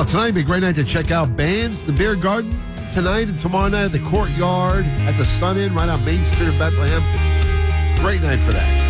Well, tonight would be a great night to check out bands, the Beer Garden, tonight and tomorrow night at the Courtyard, at the Sun Inn, right on Main Street in Bethlehem. Great night for that.